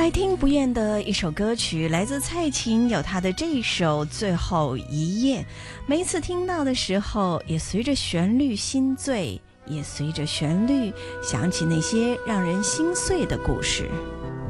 百听不厌的一首歌曲，来自蔡琴，有她的这一首《最后一夜》。每一次听到的时候，也随着旋律心醉，也随着旋律想起那些让人心碎的故事。